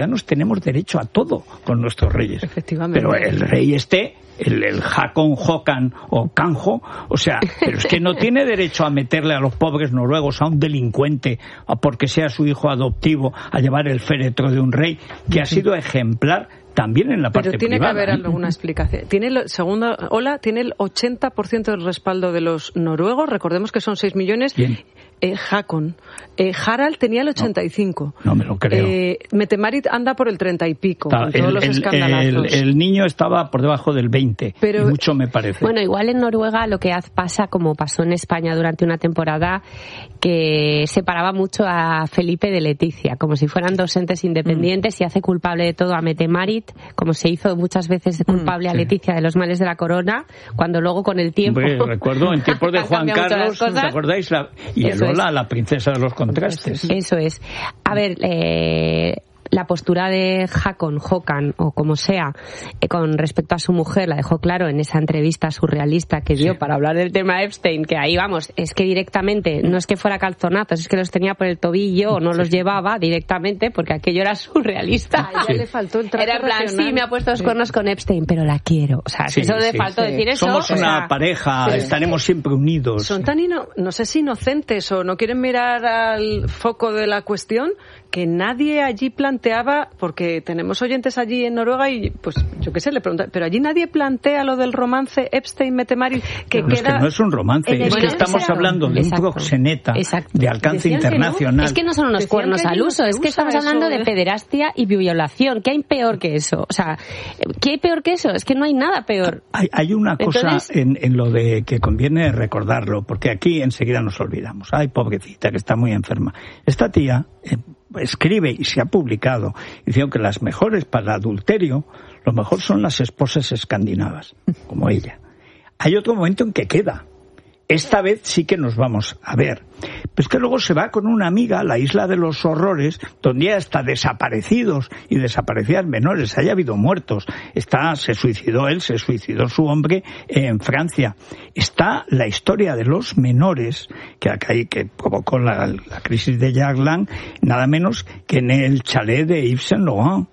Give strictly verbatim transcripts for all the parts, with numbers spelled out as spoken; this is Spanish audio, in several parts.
ciudadanos tenemos derecho a todo con nuestros reyes. Efectivamente. Pero el rey este, el, el Haakon, Håkan o Kanjo, o sea, pero es que no tiene derecho a meterle a los pobres noruegos, a un delincuente, a porque sea su hijo adoptivo, a llevar el féretro de un rey que ha sido ejemplar también en la parte privada. Pero tiene privada, que haber ¿eh? alguna explicación. Tiene el, segundo, Ola, tiene el ochenta por ciento del respaldo de los noruegos, recordemos que son seis millones. Bien. Eh, Haakon. Eh, Harald tenía el ochenta y cinco. No, no me lo creo. Eh, Mette-Marit anda por el treinta y pico, Está, con todos el, los el, escandalazos. El, el niño estaba por debajo del veinte, pero, mucho me parece. Bueno, igual en Noruega lo que pasa, como pasó en España durante una temporada, que separaba mucho a Felipe de Leticia, como si fueran dos entes independientes, mm. y hace culpable de todo a Mette-Marit, como se hizo muchas veces culpable mm, a Leticia sí. de los males de la corona, cuando luego con el tiempo... Hombre, recuerdo en tiempos de Juan Carlos, ¿os acordáis? La, y el Lola, es. la princesa de los contrastes. Eso es. A ver, eh, la postura de Haakon, Håkan o como sea, eh, con respecto a su mujer, la dejó claro en esa entrevista surrealista que dio sí. para hablar del tema Epstein, que ahí vamos, es que directamente, no es que fuera calzonazos, es que los tenía por el tobillo o no sí. los llevaba directamente, porque aquello era surrealista. A ella sí. le faltó el trato Era en plan, racional. sí, me ha puesto los sí. cuernos con Epstein, pero la quiero. O sea, sí, eso le sí, faltó sí. decir eso. Somos una o sea, pareja, sí. estaremos siempre unidos. Son tan, ino- no sé si inocentes o no quieren mirar al foco de la cuestión, que nadie allí planteaba, porque tenemos oyentes allí en Noruega y pues yo qué sé, le pregunto, pero allí nadie plantea lo del romance Epstein-Mette-Marit, que no, queda... Es que no es un romance, es que estamos hablando de exacto, un proxeneta exacto. de alcance Decían internacional. No. Es que no son unos Decían cuernos al uso, no es que estamos hablando de pederastia y violación. ¿Qué hay peor que eso? O sea, ¿qué hay peor que eso? Es que no hay nada peor. Hay, hay una cosa Entonces... en, en lo de que conviene recordarlo, porque aquí enseguida nos olvidamos. Ay, pobrecita, que está muy enferma. Esta tía... Eh, escribe y se ha publicado diciendo que las mejores para adulterio, lo mejor son las esposas escandinavas, como ella. Hay otro momento en que queda. Esta vez sí que nos vamos a ver. Pues que luego se va con una amiga a la isla de los horrores, donde ya está desaparecidos y desaparecidas menores, haya habido muertos. Está, se suicidó él, se suicidó su hombre en Francia. Está la historia de los menores que, que provocó la, la crisis de Jacques Lang, nada menos que en el chalet de Yves Saint Laurent.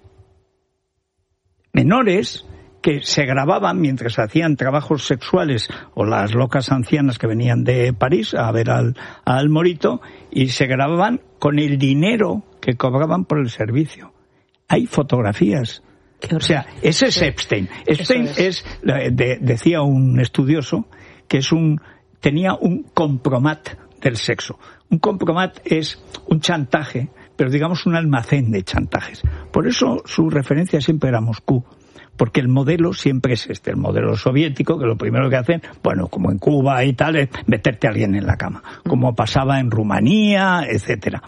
Menores que se grababan mientras hacían trabajos sexuales, o las locas ancianas que venían de París a ver al, al morito, y se grababan con el dinero que cobraban por el servicio. Hay fotografías. O sea, ese es Epstein. Epstein es, es de, decía un estudioso, que es un tenía un compromat del sexo. Un compromat es un chantaje, pero digamos un almacén de chantajes. Por eso su referencia siempre era Moscú. Porque el modelo siempre es este, el modelo soviético, que lo primero que hacen, bueno, como en Cuba y tal, es meterte a alguien en la cama, como pasaba en Rumanía, etcétera.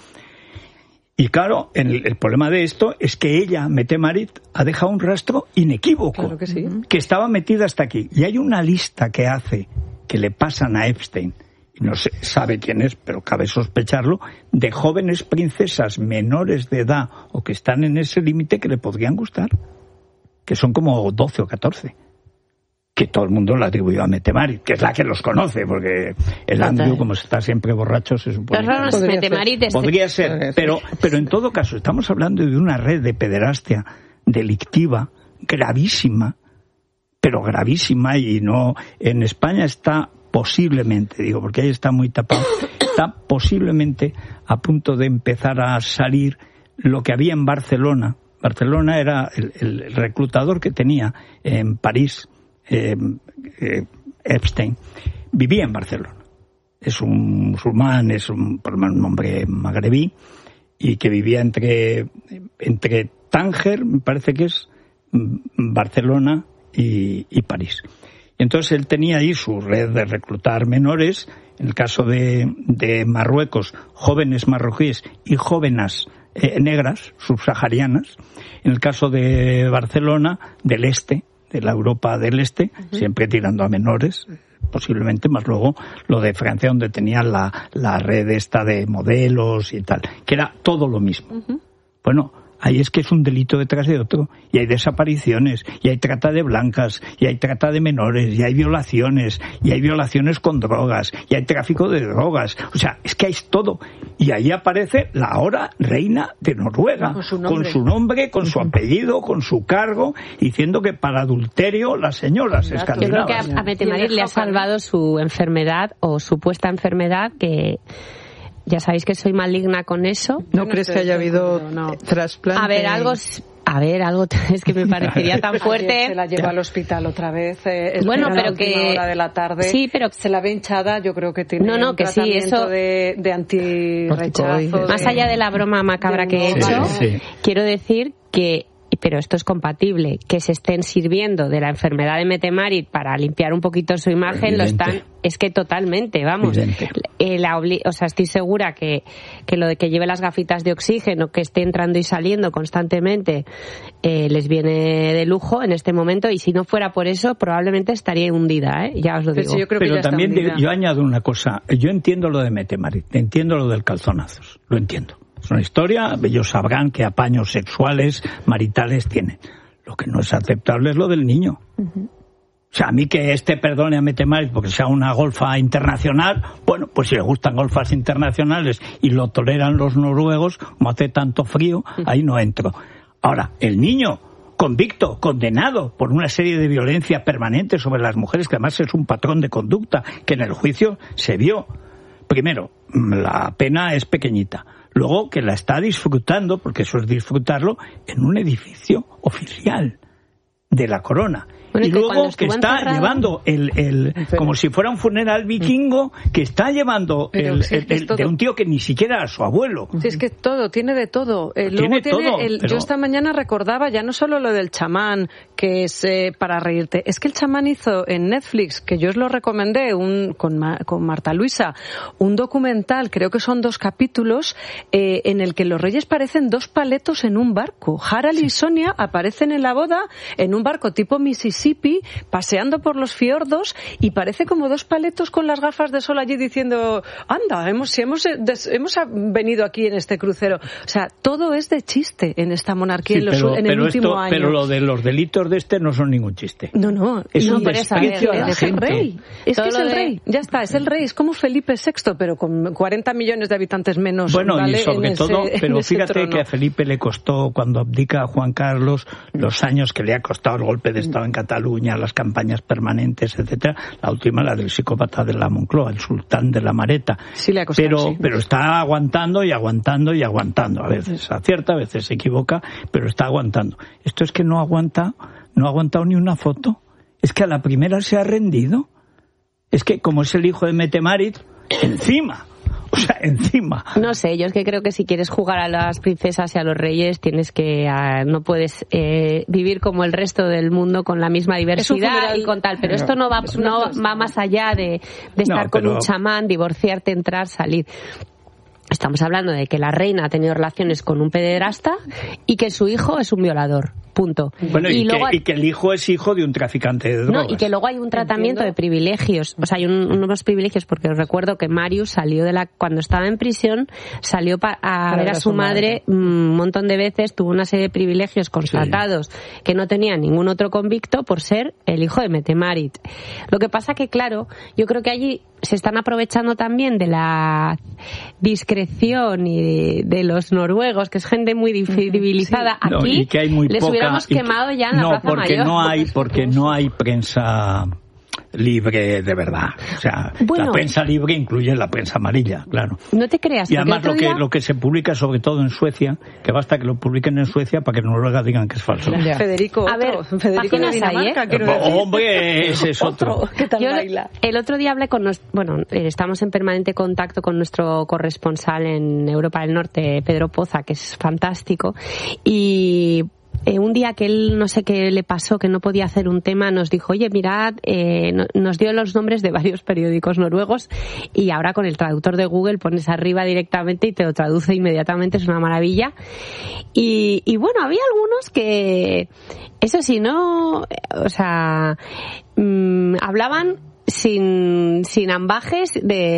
Y claro, el, el problema de esto es que ella, Mette-Marit, ha dejado un rastro inequívoco, claro que sí. que estaba metida hasta aquí. Y hay una lista que hace, que le pasan a Epstein, y no se sabe quién es, pero cabe sospecharlo, de jóvenes princesas menores de edad o que están en ese límite que le podrían gustar. Que son como doce o catorce, que todo el mundo la atribuyó a Mette-Marit, que es la que los conoce, porque el Andrew, como está siempre borracho, se supone que podría ser, podría ser, pero, pero en todo caso, estamos hablando de una red de pederastia delictiva, gravísima, pero gravísima, y no, en España está posiblemente, digo, porque ahí está muy tapado, está posiblemente a punto de empezar a salir lo que había en Barcelona. Barcelona era el, el reclutador que tenía en París, eh, eh, Epstein. Vivía en Barcelona. Es un musulmán, es un, por lo menos un hombre magrebí, y que vivía entre, entre Tánger, me parece que es, Barcelona y, y París. Y entonces él tenía ahí su red de reclutar menores, en el caso de, de Marruecos, jóvenes marroquíes y jóvenes Eh, negras, subsaharianas. En el caso de Barcelona, del este, de la Europa del este, uh-huh. siempre tirando a menores, posiblemente, más luego lo de Francia, donde tenían la, la red esta de modelos y tal, que era todo lo mismo. Uh-huh. Bueno, ahí es que es un delito detrás de otro, y hay desapariciones, y hay trata de blancas, y hay trata de menores, y hay violaciones, y hay violaciones con drogas, y hay tráfico de drogas, o sea, es que hay todo, y ahí aparece la ahora reina de Noruega, con su nombre, con su, nombre, con su apellido, con su cargo, diciendo que para adulterio las señoras escandinavas. Yo creo que a, a Mette-Marit le ha salvado su enfermedad, o supuesta enfermedad, que... Ya sabéis que soy maligna con eso. ¿No crees que haya habido no. trasplante? A ver, algo... A ver, algo es que me parecería tan fuerte. Se la lleva al hospital otra vez. Eh, bueno, pero que hora de la tarde. Sí, pero se la ve hinchada. Yo creo que tiene no, no, un que sí, eso de, de antirrechazo. Más allá de la broma macabra que he hecho, sí, sí. quiero decir que, pero esto es compatible, que se estén sirviendo de la enfermedad de Mette-Marit para limpiar un poquito su imagen, Evidente. lo están, es que totalmente, vamos. Eh, la obli- o sea, estoy segura que, que lo de que lleve las gafitas de oxígeno, que esté entrando y saliendo constantemente, eh, les viene de lujo en este momento, y si no fuera por eso, probablemente estaría hundida, ¿eh? Ya os lo digo. Sí, yo creo que pero ya también está yo añado una cosa, yo entiendo lo de Mette-Marit, entiendo lo del calzonazos, lo entiendo. Es una historia, ellos sabrán qué apaños sexuales, maritales tienen. Lo que no es aceptable es lo del niño. Uh-huh. O sea, a mí que este perdone a Mette-Marit porque sea una golfa internacional, bueno, pues si le gustan golfas internacionales y lo toleran los noruegos, como hace tanto frío, uh-huh. ahí no entro. Ahora, el niño convicto, condenado por una serie de violencia permanente sobre las mujeres, que además es un patrón de conducta que en el juicio se vio. Primero, la pena es pequeñita. Luego, que la está disfrutando, porque eso es disfrutarlo, en un edificio oficial de la corona. Bueno, y, y luego que está encerrado... llevando el, el como si fuera un funeral vikingo, que está llevando el, sí, el, el, de un tío que ni siquiera era su abuelo. Sí, es que todo, tiene de todo. Eh, tiene luego tiene todo, el, pero... Yo esta mañana recordaba ya no solo lo del chamán, que es eh, para reírte, es que el chamán hizo en Netflix, que yo os lo recomendé, un, con, Ma, con Marta Luisa, un documental, creo que son dos capítulos, eh, en el que los reyes parecen dos paletos en un barco. Harald sí. y Sonia aparecen en la boda en un barco tipo Mississippi, paseando por los fiordos, y parece como dos paletos con las gafas de sol allí diciendo, anda, hemos, si hemos, des, hemos venido aquí en este crucero. O sea, todo es de chiste en esta monarquía sí, en, los, pero, en el pero último esto, año. Pero lo de los delitos de este no son ningún chiste. No, no. Es no, un desprecio a la es gente. el rey. Es todo que es el de... rey. Ya está, es el rey. Es como Felipe sexto, pero con cuarenta millones de habitantes menos. Bueno, ¿vale? y sobre en todo, ese, pero fíjate trono. que a Felipe le costó, cuando abdica a Juan Carlos, los años que le ha costado el golpe de Estado en Cataluña, las campañas permanentes, etcétera. La última, la del psicópata de la Moncloa, el sultán de la Mareta. Sí le ha costado, pero, sí. pero está aguantando y aguantando y aguantando. A veces acierta, a veces se equivoca, pero está aguantando. Esto es que no aguanta, no ha aguantado ni una foto. Es que a la primera se ha rendido. Es que, como es el hijo de Mette-Marit, encima... O sea, encima. No sé, yo es que creo que si quieres jugar a las princesas y a los reyes tienes que, uh, no puedes eh, vivir como el resto del mundo con la misma diversidad y con tal, pero esto no va, no va más allá de, de estar no, pero... con un chamán, divorciarte, entrar, salir. Estamos hablando de que la reina ha tenido relaciones con un pederasta y que su hijo es un violador. Punto. Bueno, y, y, luego que, y que el hijo es hijo de un traficante de drogas. No, y que luego hay un tratamiento ¿Entiendo? de privilegios. O sea, hay un, unos privilegios, porque os recuerdo que Marius salió de la... Cuando estaba en prisión, salió pa, a ver a su madre un montón de veces, tuvo una serie de privilegios constatados sí. que no tenía ningún otro convicto por ser el hijo de Mette-Marit. Lo que pasa que, claro, yo creo que allí se están aprovechando también de la discreción y de, de los noruegos, que es gente muy civilizada. Sí. Aquí no, y que hay muy les poca, hubiéramos quemado ya en la no, Plaza porque Mayor. No hay, porque no hay prensa libre de verdad. O sea, bueno, la prensa libre incluye la prensa amarilla, claro. No te creas. Y además lo que, día... lo que se publica, sobre todo en Suecia, que basta que lo publiquen en Suecia para que en Noruega digan que es falso. Ya. Federico, a ver, otro. Federico de Dinamarca, hay, ¿eh? Oh, hombre, ese es otro. otro. ¿Qué tal Yo, baila? El otro día hablé con nos, bueno, estamos en permanente contacto con nuestro corresponsal en Europa del Norte, Pedro Poza, que es fantástico, y Eh, un día que él, no sé qué le pasó, que no podía hacer un tema, nos dijo, oye, mirad, eh, no, nos dio los nombres de varios periódicos noruegos, y ahora con el traductor de Google pones arriba directamente y te lo traduce inmediatamente, es una maravilla. Y, y bueno, había algunos que, eso sí, no, o sea, mmm, hablaban sin sin ambajes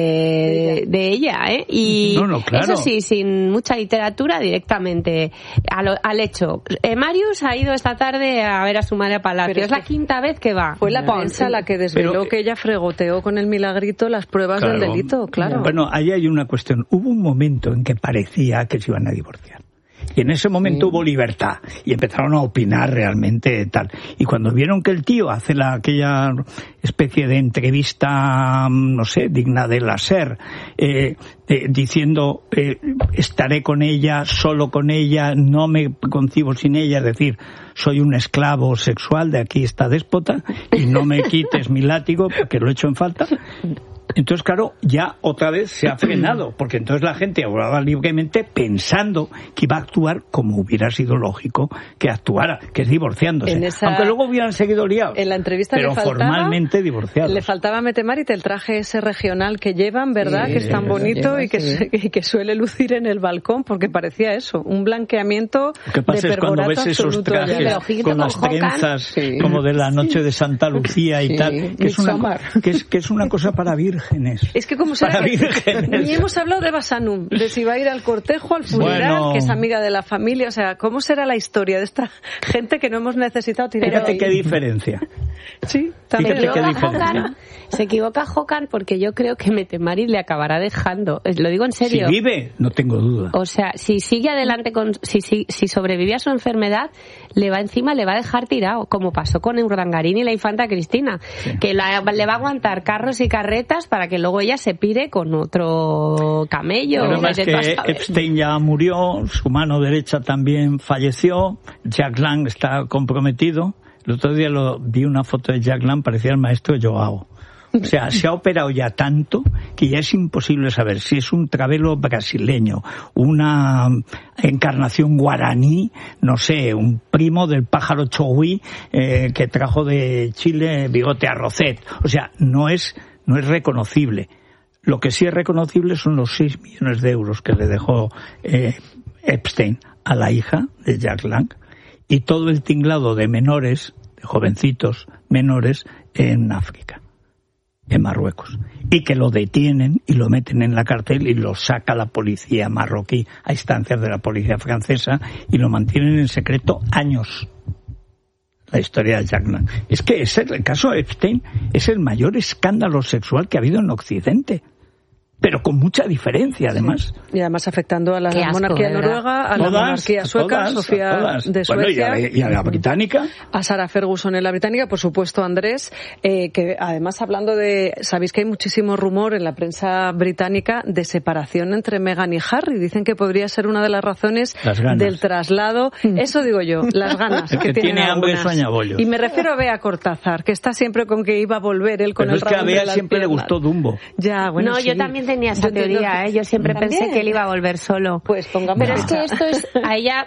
de, de ella, ¿eh? Y no, no, claro. eso sí, sin mucha literatura, directamente al, al hecho. Eh, Marius ha ido esta tarde a ver a su madre a Palacio. Pero es, es la quinta vez que va. Fue la prensa la que desveló Pero, que ella fregoteó con el milagrito las pruebas claro, del delito, claro. Bueno, ahí hay una cuestión. Hubo un momento en que parecía que se iban a divorciar. Y en ese momento sí. hubo libertad y empezaron a opinar realmente tal. Y cuando vieron que el tío hace la, aquella especie de entrevista, no sé, digna de la SER, eh, eh, diciendo eh, estaré con ella, solo con ella, no me concibo sin ella, es decir, soy un esclavo sexual de aquí esta déspota y no me quites mi látigo porque lo he hecho en falta. Entonces, claro, ya otra vez se ha frenado, porque entonces la gente hablaba libremente pensando que iba a actuar como hubiera sido lógico que actuara, que es divorciándose. Esa... Aunque luego hubieran seguido liados. En la entrevista pero le faltaba, formalmente divorciados. Le faltaba Metemarite el traje ese regional que llevan, ¿verdad? Sí, que es tan bonito lleva, y, que, sí. y que suele lucir en el balcón, porque parecía eso, un blanqueamiento Lo que pasa de es cuando ves esos trajes con, con las trenzas sí. como de la noche sí. de Santa Lucía y sí. tal, que es, una, que, es, que es una cosa para vírgenes. Es que como será que ni hemos hablado de Basanum, de si va a ir al cortejo, al funeral, bueno, que es amiga de la familia, o sea, ¿cómo será la historia de esta gente que no hemos necesitado tirar? Fíjate qué diferencia. Sí, también. Fíjate qué diferencia. Se equivoca Jocan porque yo creo que Metemarit le acabará dejando. Lo digo en serio. Si vive, no tengo duda. O sea, si sigue adelante con, si, si, si sobrevive a su enfermedad, le va encima, le va a dejar tirado, como pasó con Urdangarín y la infanta Cristina, sí. que la, le va a aguantar carros y carretas para que luego ella se pire con otro camello. El problema es que Epstein ya murió, su mano derecha también falleció, Jack Lang está comprometido. El otro día lo, vi una foto de Jack Lang, parecía el maestro Joao. O sea, se ha operado ya tanto que ya es imposible saber si es un travelo brasileño, una encarnación guaraní, no sé, un primo del pájaro chogüí eh, que trajo de Chile bigote arrocet. O sea, no es, no es reconocible. Lo que sí es reconocible son los seis millones de euros que le dejó eh, Epstein a la hija de Jack Lang y todo el tinglado de menores, de jovencitos menores en África, en Marruecos, y que lo detienen y lo meten en la cárcel y lo saca la policía marroquí a instancias de la policía francesa y lo mantienen en secreto años. La historia de Jack Lang. Es que ese, el caso de Epstein es el mayor escándalo sexual que ha habido en Occidente. Pero con mucha diferencia, además. Y además afectando a la asco, monarquía noruega, a todas, la monarquía sueca, todas, Sofía de Suecia. Bueno, y, a la, y a la británica. A Sarah Ferguson en la británica, por supuesto, Andrés, eh, que además hablando de... Sabéis que hay muchísimo rumor en la prensa británica de separación entre Meghan y Harry. Dicen que podría ser una de las razones las del traslado. Eso digo yo, las ganas el que, que tiene hambre sueña bollos. Y me refiero a Bea Cortázar, que está siempre con que iba a volver él con Pero el es que a Bea siempre le gustó Dumbo. Ya, bueno, no, sí. yo también tenía esa yo teoría, ¿eh? Yo siempre ¿También? pensé que él iba a volver solo. Pues pongamos. Pero es que esto es a ella.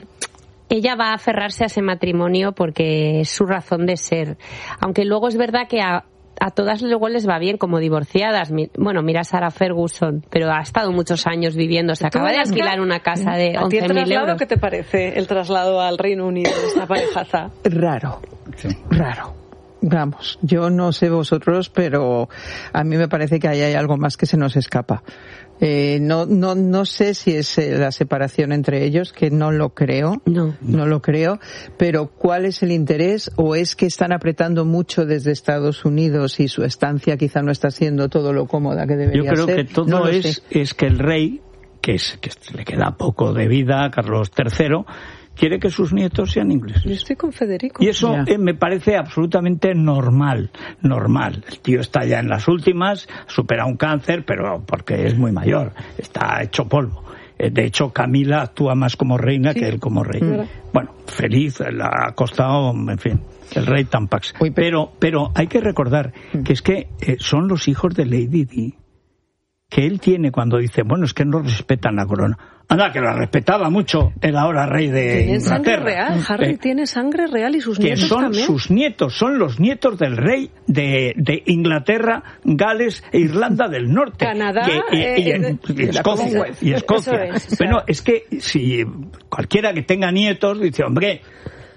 Ella va a aferrarse a ese matrimonio porque es su razón de ser. Aunque luego es verdad que a, a todas luego les va bien como divorciadas. Bueno, mira a Sarah Ferguson, pero ha estado muchos años viviendo. Se acaba de alquilar una casa de once mil euros. ¿Qué te parece el traslado al Reino Unido de esta parejaza? Raro, sí. raro. Vamos, yo no sé vosotros, pero a mí me parece que ahí hay algo más que se nos escapa. Eh, no, no, no sé si es eh, la separación entre ellos, que no lo creo, no. no lo creo, pero ¿cuál es el interés? ¿O es que están apretando mucho desde Estados Unidos y su estancia quizá no está siendo todo lo cómoda que debería ser? Yo creo ser? que todo no es, es que el rey, que, es, que le queda poco de vida, Carlos tercero, quiere que sus nietos sean ingleses. Yo estoy con Federico. Y eso eh, me parece absolutamente normal, normal. El tío está ya en las últimas, supera un cáncer, pero porque es muy mayor, está hecho polvo. Eh, de hecho, Camila actúa más como reina sí. que él como rey. ¿verdad? Bueno, feliz, le ha costado, en fin, el rey Tampax. Uy, pero, pero hay que recordar que es que eh, son los hijos de Lady Di, que él tiene cuando dice, bueno, es que no respetan la corona. Anda, que la respetaba mucho el ahora rey de Tiene Inglaterra. Sangre real. Harry eh, tiene sangre real y sus que nietos son también. Sus nietos, son los nietos del rey de, de Inglaterra, Gales e Irlanda del Norte. Canadá que, eh, y, eh, y, y, Escocia. Y Escocia. Es, o sea, bueno, es que si cualquiera que tenga nietos dice, hombre,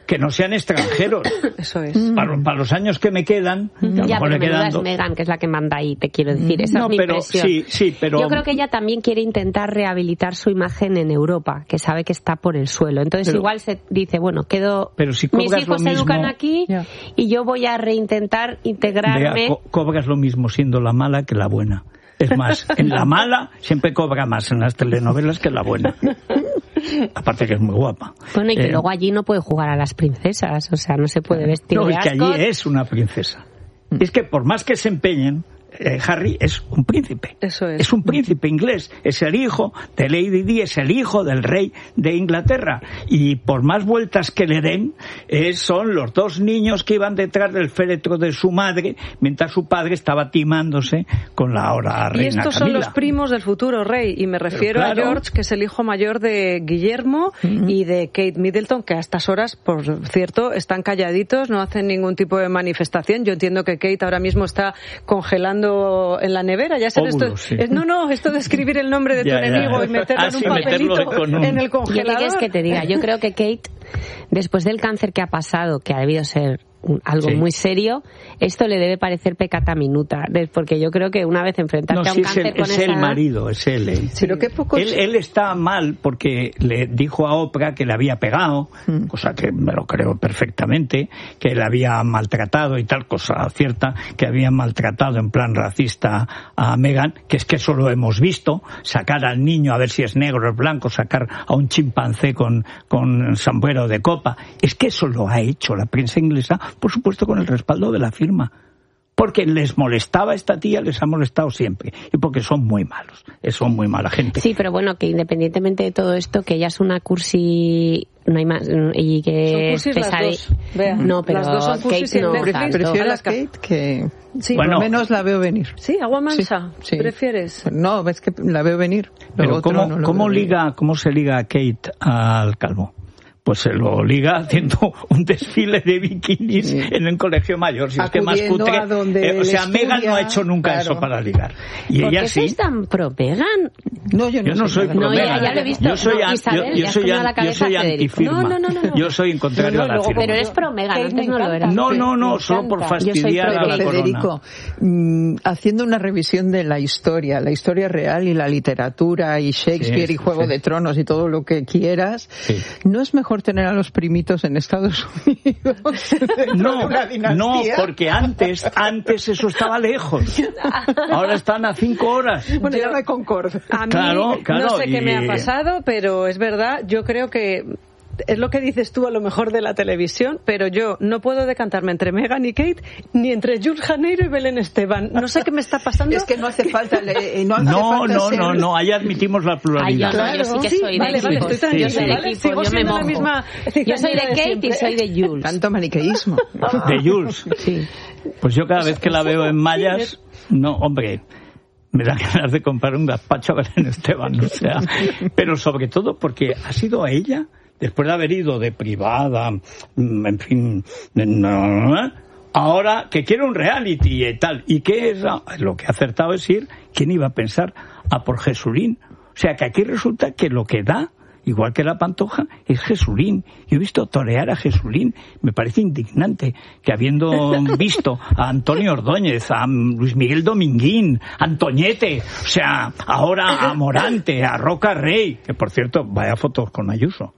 que no sean extranjeros. Eso es. Para, para los años que me quedan, que a lo Ya, mejor pero le quedan es dos. Meghan, que es la que manda ahí, te quiero decir. Esa No, es mi pero impresión. sí, sí, pero Yo creo que ella también quiere intentar rehabilitar su imagen en Europa, que sabe que está por el suelo. Entonces Pero- igual se dice, bueno, quedo... Pero si mis cobras hijos lo se educan mismo- aquí Ya. y yo voy a reintentar integrarme... Vea, co- cobras lo mismo siendo la mala que la buena. Es más, en la mala siempre cobra más en las telenovelas que en la buena. Aparte que es muy guapa. Bueno, y que Eh, luego allí no puede jugar a las princesas, o sea, no se puede vestir No, de y que allí Ascot. es una princesa. Es que por más que se empeñen, eh, Harry es un príncipe. Eso es. Es un príncipe inglés. Es el hijo de Lady Di, es el hijo del rey de Inglaterra. Y por más vueltas que le den, eh, son los dos niños que iban detrás del féretro de su madre, mientras su padre estaba timándose con la ahora reina Y estos son Camila. los primos del futuro rey, y me refiero claro. a George, que es el hijo mayor de Guillermo y de Kate Middleton, que a estas horas, por cierto, están calladitos, no hacen ningún tipo de manifestación. Yo entiendo que Kate ahora mismo está congelando en la nevera, ya sabes Óvulos, esto. sí. es- no, no, esto de escribir el nombre de tu Ya, ya. enemigo y meterlo Ah, en un sí, meterlo papelito con un- en el Yo qué congelador. quieres que te diga, yo creo que Kate, después del cáncer que ha pasado, que ha debido ser un- algo Sí. muy serio, esto le debe parecer pecata minuta, de- porque yo creo que una vez enfrentarte No, a un sí, es cáncer el, con es esa el edad- marido, es él. eh. Pero qué poco... Él, él está mal porque le dijo a Oprah que le había pegado, Mm. cosa que me lo creo perfectamente, que le había maltratado y tal, cosa cierta, que había maltratado en plan racista a Meghan, que es que eso lo hemos visto, sacar al niño a ver si es negro o es blanco, sacar a un chimpancé con, con sombrero de copa. Es que eso lo ha hecho la prensa inglesa, por supuesto con el respaldo de la firma. Porque les molestaba esta tía, les ha molestado siempre. Y porque son muy malos. eh, Son muy mala gente. Sí, pero bueno, que independientemente de todo esto, que ella es una cursi, no hay más, y que Son cursis las pesade- dos, Bea. No, pero Las dos son cursis Kate y no el Pre- tanto. Prefiero a Alaska. Kate que... Sí, Bueno, Por lo menos la veo venir. sí, agua mansa. Sí, sí. ¿Prefieres? No, ves que la veo venir. Lo Pero otro ¿cómo, no lo cómo veo venir. liga, cómo se liga Kate al calvo? Pues se lo liga haciendo un desfile de bikinis Sí. en un colegio mayor. Si es que más Acudiendo cutre. a donde Eh, o él sea, estudia, Meghan no ha hecho nunca claro. eso para ligar. Y ¿Por ella qué sí. sois tan pro Meghan? No, yo no, Yo no soy nada. pro No, ya- Meghan. ya lo he visto. Yo soy, No, an- Isabel, yo, le yo has soy, comido an- la yo cabeza soy a Federico. antifirma. No, no, no, no, no. Yo soy en contrario No, no, a la luego firma. Pero eres pro Meghan, Kate antes me no lo encanta. era. No, no, no, Me solo por encanta. Yo soy fastidiar pro a la Kate. corona. Federico, mm, haciendo una revisión de la historia, la historia real y la literatura y Shakespeare Sí, y Juego sí. de Tronos y todo lo que quieras, Sí. ¿no es mejor tener a los primitos en Estados Unidos? dentro de No, una no, dinastía? porque antes, antes eso estaba lejos. Ahora están a cinco horas. Bueno, Yo- ya me concordo. A mí Claro, claro, no sé qué me y- ha pasado, pero es verdad, yo creo que es lo que dices tú a lo mejor de la televisión, pero yo no puedo decantarme entre Meghan y Kate, ni entre Jules Janeiro y Belén Esteban. No sé qué me está pasando. Es que no hace falta... le- no, hace No, falta no, ser- no, no, ahí admitimos la Ay, yo pluralidad. no, yo sí que Sí, soy de vale, vale, equipo. estoy tranquila, Yo soy de ¿vale? equipo, Sigo yo me siendo la mojo. misma Yo soy de cizañera de Kate y siempre. soy de Jules. Tanto maniqueísmo. De Jules. Sí. Pues yo cada vez que la veo en mallas, no, hombre, me da ganas de comprar un gazpacho a Belén Esteban, o sea, pero sobre todo porque ha sido a ella, después de haber ido de privada, mm, en fin, de- no, ahora que quiere un reality y tal, y que es lo que ha acertado es ir, ¿quién iba a pensar? A por Jesulín. O sea que aquí resulta que lo que da, igual que la Pantoja, es Jesulín. Yo he visto torear a Jesulín. Me parece indignante que habiendo visto a Antonio Ordóñez, a Luis Miguel Dominguín, a Antoñete, o sea, ahora a Morante, a Roca Rey, que por cierto, vaya fotos con Ayuso.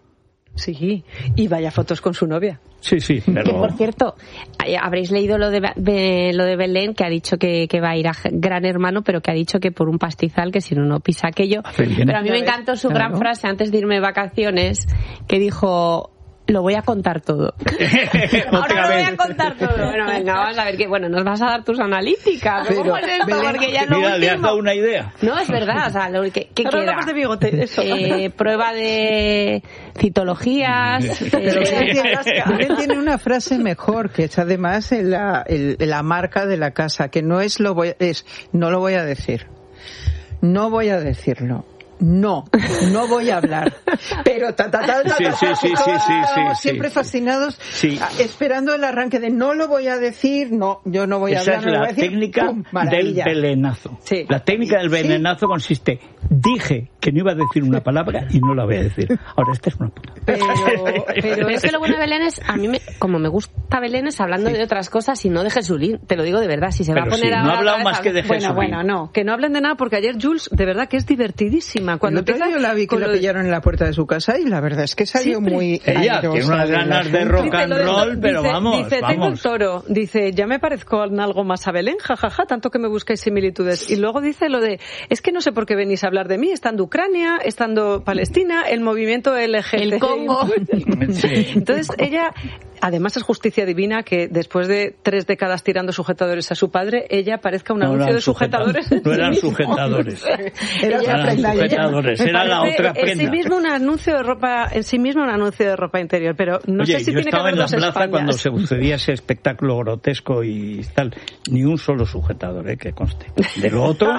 Sí, y vaya fotos con su novia. Sí, sí, Que pero... por cierto, eh, habréis leído lo de, de- lo de Belén, que ha dicho que, que va a ir a Gran Hermano, pero que ha dicho que por un pastizal, que si no, no pisa aquello. Hace bien. Pero a mí me encantó su gran Claro. frase antes de irme de vacaciones, que dijo... Lo voy a contar todo. Ahora Otra lo voy vez. a contar todo. Bueno, venga, vamos a ver que, bueno, nos vas a dar tus analíticas. Pero, ¿Cómo es esto? Belén, Porque ya lo Mira, le has último- dado una idea. No, es verdad, o sea, lo que, ¿qué Ahora queda? hablamos de bigote, eso. Eh, prueba de citologías. Pero eh, Belén tiene, Belén tiene una frase mejor, que es además en la, el- la marca de la casa, que no es lo voy, es no lo voy a decir. No voy a decirlo. no, no voy a hablar. Pero ta, ta, ta, ta, sí, ta, sí, ta, sí, ta, sí, sí, sí, siempre sí. fascinados, Sí. esperando el arranque de no lo voy a decir, no, yo no voy a Esa hablar. es no lo la voy a decir, técnica ¡pum! del Maravilla. belenazo. Sí. La técnica del Sí. belenazo consiste, dije que no iba a decir una palabra y no la voy a decir. Ahora, esta es una puta. Pero, pero Pero es que lo bueno de Belén es, a mí, me, como me gusta Belén, es hablando de otras cosas y no de Jesulín. Te lo digo de verdad, si se Pero va a poner sí, a no ha hablar hablado otra vez más a- que de Bueno, Jesulín. bueno, no, que no hablen de nada porque ayer Jules, de verdad que es divertidísima. Cuando El otro día empieza yo la vi que con la lo de- pillaron en la puerta de su casa y la verdad es que salió Siempre. muy Ella airosa tiene unas del ganas de asunto. rock Dice and lo de- roll, pero dice- vamos, dice, tengo el vamos. toro, dice, ya me parezco en algo más a Belén, jajaja, tanto que me buscáis similitudes. Y luego dice lo de, es que no sé por qué venís a hablar de mí, estando Ucrania, estando Palestina, el movimiento L G B T. El Congo. Sí. Entonces ella, además es justicia divina que después de tres décadas tirando sujetadores a su padre, ella parezca un No anuncio eran de sujetadores. sujeta- no eran en sí mismo. sujetadores. Era otra Eran prenda. ella- sujetadores, era la Parece otra en sí prenda. mismo un anuncio de ropa, en sí mismo un anuncio de ropa interior, pero no Oye, sé si yo tiene que estaba haber en la dos plaza Españas. cuando se sucedía ese espectáculo grotesco y tal. Ni un solo sujetador, eh, que conste. De lo otro,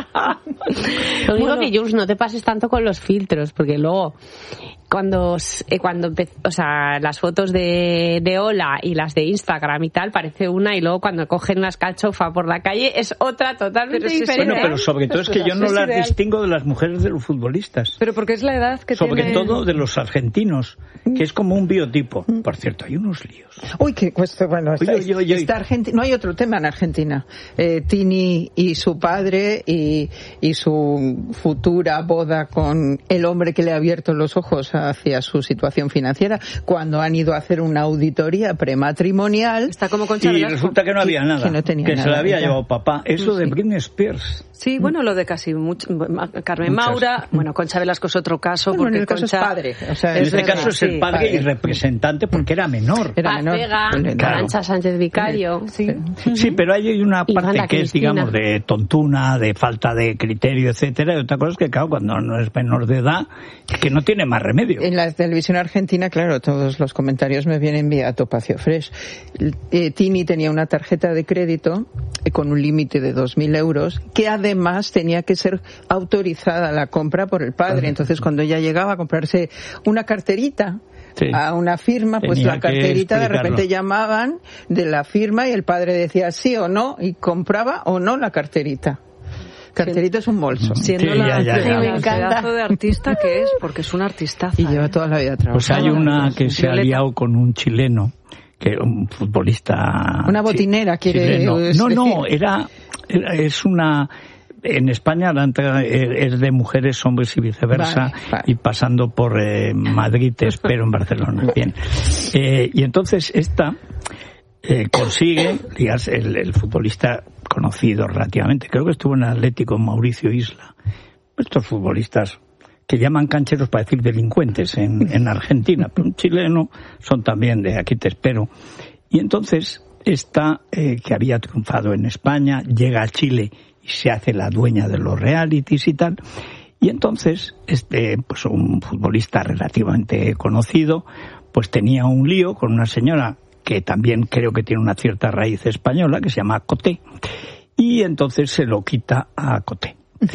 Lo digo Bueno. que, Jules, no te pases tanto con los filtros, porque luego, cuando, eh, cuando empe- o sea, las fotos de, de Hola y las de Instagram y tal, parece una, y luego cuando cogen una escachofa por la calle es otra totalmente Pero sí, sí. diferente. bueno, pero sobre todo es que yo no Es las ideal. distingo de las mujeres de los futbolistas. Pero porque es la edad que Sobre tiene... todo de los argentinos, que es como un biotipo. Por cierto, hay unos líos. Uy, que cuesta, bueno, está, Oye, oye, oye. está Argentina, no hay otro tema en Argentina. Eh, Tini y su padre y, y su futura boda con el hombre que le ha abierto los ojos hacia su situación financiera cuando han ido a hacer una auditoría prematrimonial. Está como Concha Y Velasco. resulta que no había Que- nada, que no tenía se nada, la había ya. llevado papá. Eso de Sí. Britney Spears. Sí, bueno, lo de casi mucho, Carmen Muchas. Maura, bueno, Concha Velasco es otro caso, Bueno, en porque el caso es Concha padre, o sea, En Es este verdad, caso es el sí. padre padre. y representante porque era menor. Era Paz menor. Vega, Claro. Arantxa Sánchez Vicario. Sí. Sí, pero hay una Y parte Wanda que es, Cristina. digamos, de tontuna, de falta de criterio, etcétera, y otra cosa es que, claro, cuando no es menor de edad, que no tiene más remedio. En la televisión argentina, claro, todos los comentarios me vienen vía Topacio Fresh. Eh, Tini tenía una tarjeta de crédito eh, con un límite de dos mil euros que además tenía que ser autorizada la compra por el padre. Entonces, cuando ella llegaba a comprarse una carterita Sí. a una firma, pues Tenía la que carterita de explicarlo. repente llamaban de la firma y el padre decía sí o no y compraba o no la carterita. Carterita es un bolso. Siendo Sí, la, ya, ya, ya. la Me encanta. pedazo de artista que es, porque es un artistaza. Y lleva ¿eh? toda la vida trabajando. Pues hay una que se ha Violeta. liado con un chileno, que un futbolista... Una botinera, chi- quiere chileno. decir. No, no, era, era- es una... En España la entrada es de mujeres, hombres y viceversa, Vale, vale. y pasando por eh, Madrid, te espero en Barcelona. Bien. Eh, y entonces esta eh, consigue, ligarse, el, el futbolista conocido relativamente, creo que estuvo en Atlético, Mauricio Isla. Estos futbolistas que llaman cancheros para decir delincuentes en, en Argentina, pero un chileno son también de aquí te espero. Y entonces esta, eh, que había triunfado en España, llega a Chile y se hace la dueña de los realities y tal. Y entonces, este, pues un futbolista relativamente conocido, pues tenía un lío con una señora que también creo que tiene una cierta raíz española, que se llama Coté. Y entonces se lo quita a Coté.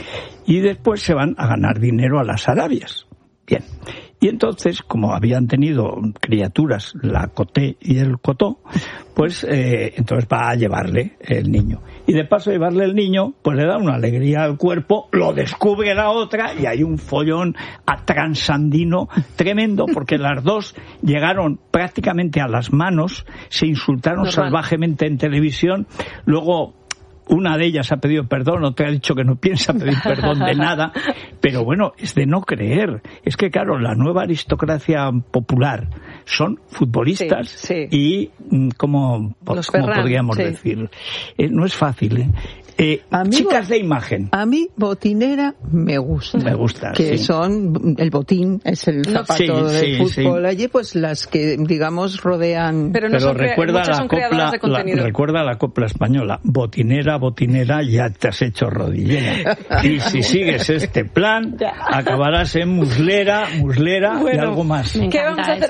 Y después se van a ganar dinero a las Arabias. Bien. Y entonces, como habían tenido criaturas, la Coté y el Cotó, pues eh, entonces va a llevarle el niño. Y de paso de llevarle el niño, pues le da una alegría al cuerpo, lo descubre la otra y hay un follón a transandino tremendo, porque las dos llegaron prácticamente a las manos, se insultaron Normal. salvajemente en televisión, luego... Una de ellas ha pedido perdón, otra ha dicho que no piensa pedir perdón de nada, pero bueno, es de no creer. Es que claro, la nueva aristocracia popular son futbolistas Sí, sí. y, mm, ¿cómo, Los cómo Ferran, podríamos sí. decir? Eh, no es fácil, ¿eh? Eh, Amigo- chicas de imagen. A mí, botinera me gusta. Me gusta, Que sí. son, el botín es el No, zapato sí, del sí, fútbol. sí. Allí, pues las que, digamos, rodean. Pero no Pero son crea- recuerda muchas la son creadoras copla, de contenido. la, recuerda la copla española. Botinera, botinera, ya te has hecho rodillera. Y si sigues este plan, acabarás en muslera, muslera y Bueno, algo más. me ¿Qué encanta vamos a hacer? eso. Una pausa.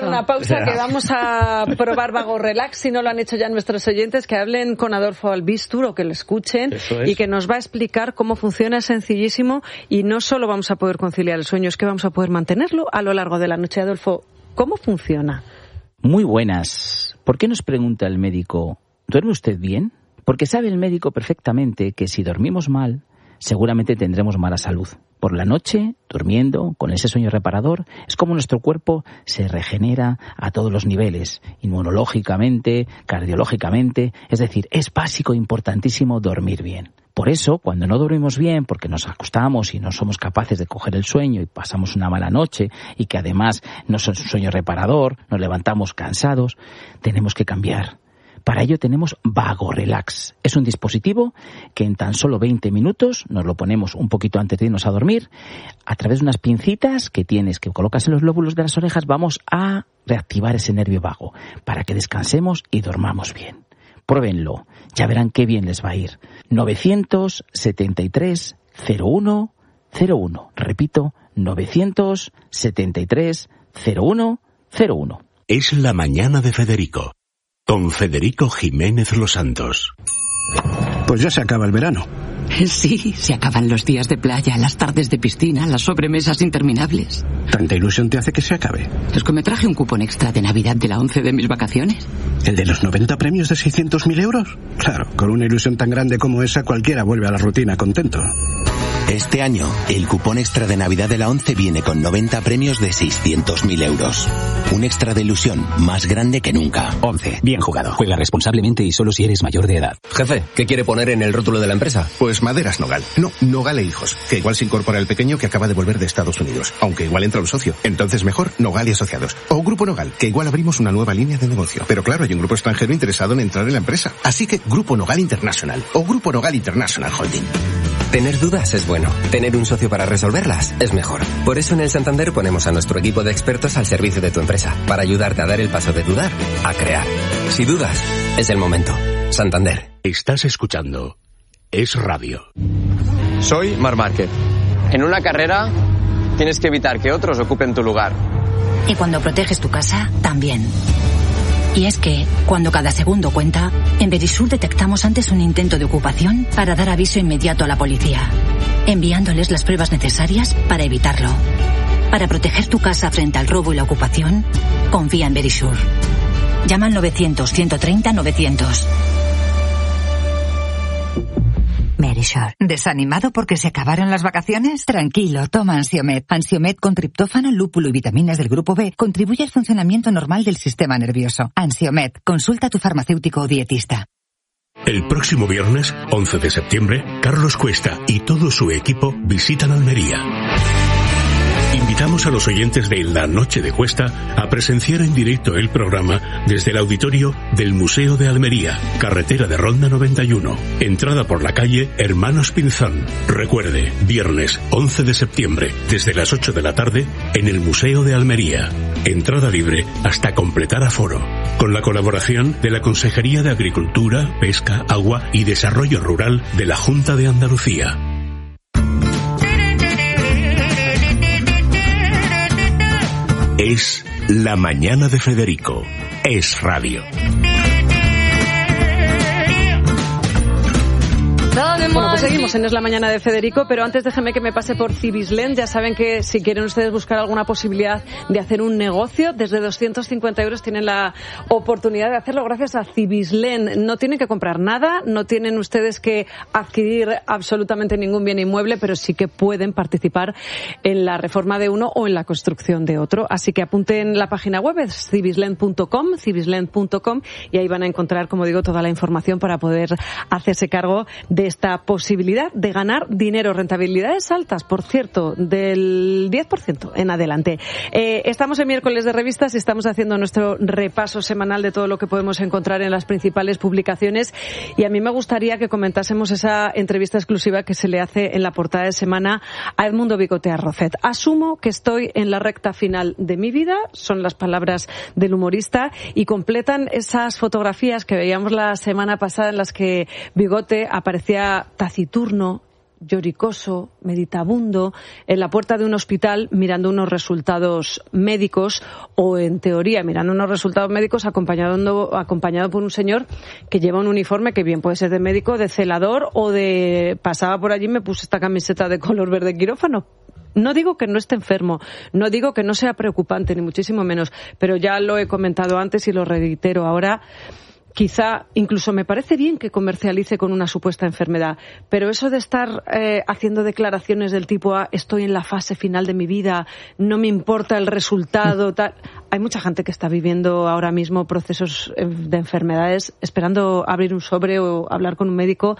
o sea que vamos a probar Vago Relax, si no lo han hecho ya nuestros oyentes, que hablen con Adolfo Albistur o que lo escuchen y que nos va a explicar cómo funciona, sencillísimo, y no solo vamos a poder conciliar el sueño, es que vamos a poder mantenerlo a lo largo de la noche. Adolfo, ¿cómo funciona? Muy buenas. ¿Por qué nos pregunta el médico, ¿duerme usted bien? Porque sabe el médico perfectamente que si dormimos mal, seguramente tendremos mala salud. Por la noche, durmiendo, con ese sueño reparador, es como nuestro cuerpo se regenera a todos los niveles, inmunológicamente, cardiológicamente, es decir, es básico e importantísimo dormir bien. Por eso, cuando no dormimos bien, porque nos acostamos y no somos capaces de coger el sueño y pasamos una mala noche y que además no es un sueño reparador, nos levantamos cansados, tenemos que cambiar. Para ello tenemos Vago Relax. Es un dispositivo que en tan solo veinte minutos nos lo ponemos un poquito antes de irnos a dormir. A través de unas pincitas que tienes, que colocas en los lóbulos de las orejas, vamos a reactivar ese nervio vago para que descansemos y dormamos bien. Pruébenlo, ya verán qué bien les va a ir. novecientos setenta y tres cero uno cero uno. Repito, novecientos setenta y tres cero uno cero uno. Es la mañana de Federico, con Federico Jiménez Los Santos. Pues ya se acaba el verano. Sí, se acaban los días de playa, las tardes de piscina, las sobremesas interminables. ¿Tanta ilusión te hace que se acabe? Es que me traje un cupón extra de Navidad de la once de mis vacaciones. ¿El de los noventa premios de seiscientos mil euros? Claro, con una ilusión tan grande como esa, cualquiera vuelve a la rutina contento. Este año, el cupón extra de Navidad de la once viene con noventa premios de seiscientos mil euros. Un extra de ilusión más grande que nunca. once. Bien jugado. Juega responsablemente y solo si eres mayor de edad. Jefe, ¿qué quiere poner en el rótulo de la empresa? Pues Maderas Nogal. No, Nogal e Hijos. Que igual se incorpora el pequeño que acaba de volver de Estados Unidos. Aunque igual entra un socio. Entonces mejor Nogal y Asociados. O Grupo Nogal, que igual abrimos una nueva línea de negocio. Pero claro, hay un grupo extranjero interesado en entrar en la empresa. Así que Grupo Nogal International. O Grupo Nogal International Holding. Tener dudas es bueno. Tener un socio para resolverlas es mejor. Por eso en el Santander ponemos a nuestro equipo de expertos al servicio de tu empresa, para ayudarte a dar el paso de dudar a crear. Si dudas, es el momento. Santander. Estás escuchando Es Radio. Soy Marc Márquez. En una carrera tienes que evitar que otros ocupen tu lugar. Y cuando proteges tu casa, también. Y es que, cuando cada segundo cuenta, en Verisur detectamos antes un intento de ocupación para dar aviso inmediato a la policía, enviándoles las pruebas necesarias para evitarlo. Para proteger tu casa frente al robo y la ocupación, confía en Verisur. Llama al novecientos ciento treinta novecientos. Verisur. ¿Desanimado porque se acabaron las vacaciones? Tranquilo, toma Ansiomed. Ansiomed con triptófano, lúpulo y vitaminas del grupo B contribuye al funcionamiento normal del sistema nervioso. Ansiomed, consulta a tu farmacéutico o dietista. El próximo viernes, once de septiembre, Carlos Cuesta y todo su equipo visitan Almería. Invitamos a los oyentes de La Noche de Cuesta a presenciar en directo el programa desde el auditorio del Museo de Almería, carretera de Ronda noventa y uno, entrada por la calle Hermanos Pinzón. Recuerde, viernes once de septiembre, desde las ocho de la tarde, en el Museo de Almería. Entrada libre hasta completar aforo. Con la colaboración de la Consejería de Agricultura, Pesca, Agua y Desarrollo Rural de la Junta de Andalucía. Es la mañana de Federico. Es Radio. Bueno, pues seguimos en Es la Mañana de Federico, pero antes déjenme que me pase por Cibislen. Ya saben que si quieren ustedes buscar alguna posibilidad de hacer un negocio, desde doscientos cincuenta euros tienen la oportunidad de hacerlo gracias a Cibislen. No tienen que comprar nada, no tienen ustedes que adquirir absolutamente ningún bien inmueble, pero sí que pueden participar en la reforma de uno o en la construcción de otro. Así que apunten la página web, es cibislen punto com, cibislen punto com, y ahí van a encontrar, como digo, toda la información para poder hacerse cargo de esta posibilidad de ganar dinero. Rentabilidades altas, por cierto, del diez por ciento en adelante. Eh, estamos en miércoles de revistas y estamos haciendo nuestro repaso semanal de todo lo que podemos encontrar en las principales publicaciones, y a mí me gustaría que comentásemos esa entrevista exclusiva que se le hace en la portada de semana a Edmundo Bigote Rocet. Asumo que estoy en la recta final de mi vida, son las palabras del humorista, y completan esas fotografías que veíamos la semana pasada en las que Bigote aparecía taciturno, lloricoso, meditabundo, en la puerta de un hospital mirando unos resultados médicos o, en teoría, mirando unos resultados médicos acompañado, acompañado por un señor que lleva un uniforme que bien puede ser de médico, de celador o de... pasaba por allí y me puse esta camiseta de color verde quirófano. No digo que no esté enfermo, no digo que no sea preocupante, ni muchísimo menos, pero ya lo he comentado antes y lo reitero ahora. Quizá incluso me parece bien que comercialice con una supuesta enfermedad, pero eso de estar eh, haciendo declaraciones del tipo ah, estoy en la fase final de mi vida, no me importa el resultado, tal. Hay mucha gente que está viviendo ahora mismo procesos de enfermedades esperando abrir un sobre o hablar con un médico.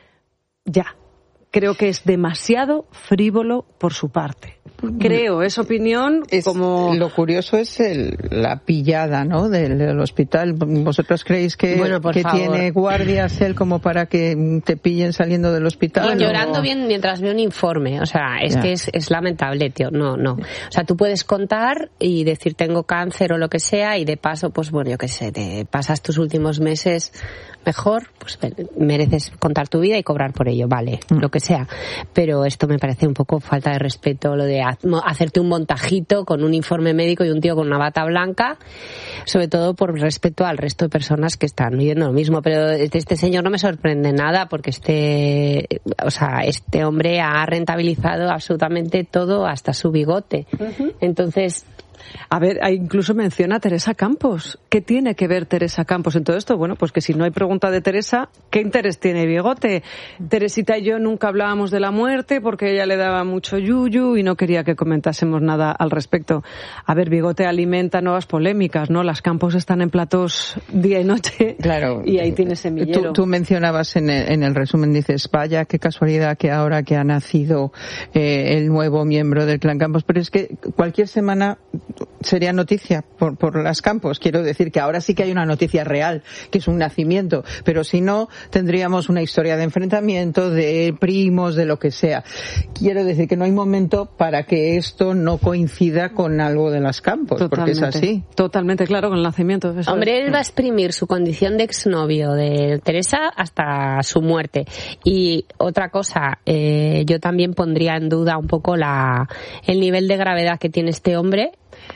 Ya. Creo que es demasiado frívolo por su parte. Creo, es opinión es, como... Lo curioso es el, la pillada, ¿no?, del, del hospital. ¿Vosotros creéis que, bueno, que tiene guardias él como para que te pillen saliendo del hospital? Y llorando o... bien mientras veo un informe. O sea, es ya. que es, es lamentable, tío. No, no. O sea, tú puedes contar y decir tengo cáncer o lo que sea y de paso, pues bueno, yo qué sé, te pasas tus últimos meses mejor, pues mereces contar tu vida y cobrar por ello, vale, mm. lo que sea. Pero esto me parece un poco falta de respeto, lo de hacerte un montajito con un informe médico y un tío con una bata blanca, sobre todo por respeto al resto de personas que están viviendo lo mismo. Pero este señor no me sorprende nada porque este, o sea, este hombre ha rentabilizado absolutamente todo hasta su bigote. Uh-huh. Entonces... A ver, incluso menciona a Teresa Campos. ¿Qué tiene que ver Teresa Campos en todo esto? Bueno, pues que si no hay pregunta de Teresa, ¿qué interés tiene Bigote? Teresita y yo nunca hablábamos de la muerte porque ella le daba mucho yuyu y no quería que comentásemos nada al respecto. A ver, Bigote alimenta nuevas polémicas, ¿no? Las Campos están en platos día y noche. Claro. Y ahí tienes semillero. Tú, tú mencionabas en el, en el resumen, dices, vaya, qué casualidad que ahora que ha nacido eh, el nuevo miembro del clan Campos, pero es que cualquier semana sería noticia por, por las Campos. Quiero decir que ahora sí que hay una noticia real, que es un nacimiento, pero si no, tendríamos una historia de enfrentamiento, de primos, de lo que sea. Quiero decir que no hay momento para que esto no coincida con algo de las Campos, totalmente, porque es así. Totalmente, claro, con el nacimiento. Eso Hombre, es. Él va a exprimir su condición de exnovio de Teresa hasta su muerte. Y otra cosa, eh, yo también pondría en duda un poco la el nivel de gravedad que tiene este hombre.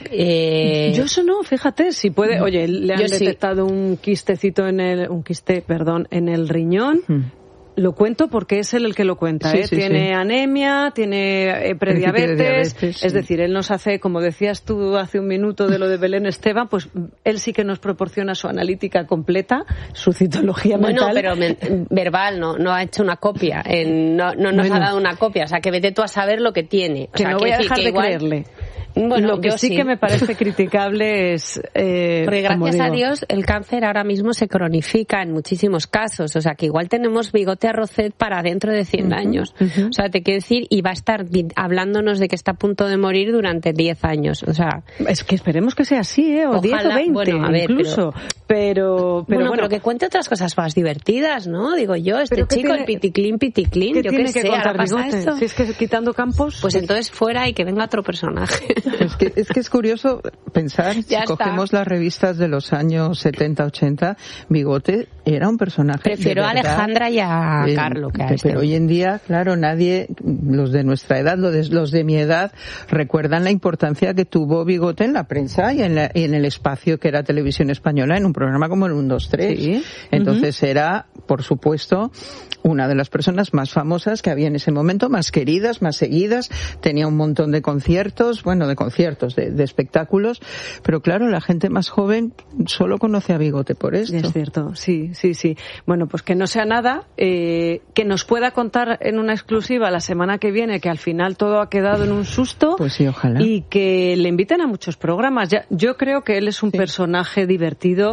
Eh... Yo eso no, fíjate, si puede, oye, le han detectado sí. un quistecito en el, un quiste, perdón, en el riñón. Hmm. Lo cuento porque es él el que lo cuenta, sí, ¿eh? Sí, tiene sí. anemia, tiene eh, prediabetes, de diabetes, es sí. decir, él nos hace, como decías tú hace un minuto de lo de Belén Esteban, pues él sí que nos proporciona su analítica completa, su citología bueno, mental. Bueno, pero men- verbal, no, no ha hecho una copia, en, no, no nos bueno. ha dado una copia, o sea, que vete tú a saber lo que tiene. O que sea, no voy a dejar de igual... creerle. Bueno, lo que sí, sí que me parece criticable es... Eh, Porque gracias a Dios el cáncer ahora mismo se cronifica en muchísimos casos. O sea, que igual tenemos Bigote a Rocet para dentro de cien uh-huh, años. Uh-huh. O sea, te quiero decir, y va a estar hablándonos de que está a punto de morir durante diez años. O sea... Es que esperemos que sea así, ¿eh? O ojalá, diez o veinte, bueno, a ver, incluso. Pero, pero, pero bueno, bueno, pero que cuente otras cosas más divertidas, ¿no? Digo yo, este chico, tiene, el piticlín, piticlín, ¿qué yo tiene qué que sé, contar ahora pasa Bigote? esto. Si es que quitando Campos... Pues entonces fuera y que venga otro personaje. Es que, es que es curioso pensar, si ya cogemos está. las revistas de los años setenta, ochenta, Bigote era un personaje. Prefiero a Alejandra y a eh, Carlo que a Pero este. hoy en día, claro, nadie, los de nuestra edad, los de, los de mi edad, recuerdan la importancia que tuvo Bigote en la prensa y en, la, y en el espacio que era Televisión Española en un programa como el uno, dos, tres. ¿Sí? Entonces uh-huh. era, por supuesto, una de las personas más famosas que había en ese momento, más queridas, más seguidas, tenía un montón de conciertos, bueno, de conciertos, de, de espectáculos, pero claro, la gente más joven solo conoce a Bigote por esto. Es cierto, sí, sí, sí. Bueno, pues que no sea nada, eh, que nos pueda contar en una exclusiva la semana que viene que al final todo ha quedado en un susto. Pues sí, ojalá. Y que le inviten a muchos programas. Ya, yo creo que él es un sí. personaje divertido.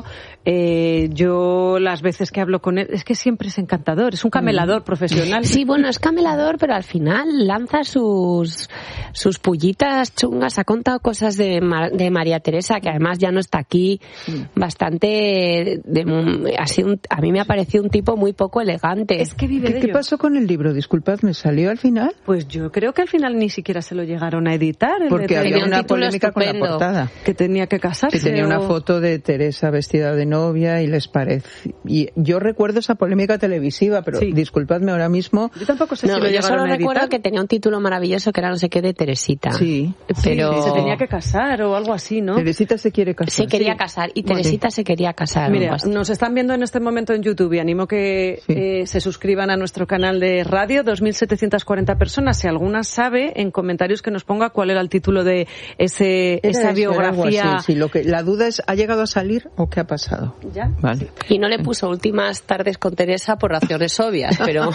Eh, yo las veces que hablo con él, es que siempre es encantador, es un camelador mm. profesional. Sí, bueno, es camelador, pero al final lanza sus sus pullitas chungas, ha contado cosas de, Mar, de María Teresa, que además ya no está aquí, bastante de, de, ha sido un, a mí me ha parecido un tipo muy poco elegante. Es que vive ¿Qué, de ¿Qué ello. pasó con el libro? Disculpad, ¿me salió al final? Pues yo creo que al final ni siquiera se lo llegaron a editar. Porque había una polémica estupendo. con la portada. Que tenía que casarse. Que tenía o... una foto de Teresa vestida vestida de novia y les parece... Y yo recuerdo esa polémica televisiva, pero sí. disculpadme ahora mismo... Yo tampoco sé no, si lo yo solo a recuerdo que tenía un título maravilloso que era no sé qué de Teresita. Sí. Pero... Sí, se tenía que casar o algo así, ¿no? Teresita se quiere casar. Se quería sí. casar y Teresita sí. se quería casar. Mira, nos están viendo en este momento en YouTube y animo que sí. eh, se suscriban a nuestro canal de radio, dos mil setecientas cuarenta personas. Si alguna sabe, en comentarios que nos ponga cuál era el título de ese, esa eso, biografía. Sí, lo que, la duda es, ¿ha llegado a salir o qué ha pasado? ¿Ya? Vale. Y no le puso últimas tardes con Teresa por razones obvias, pero...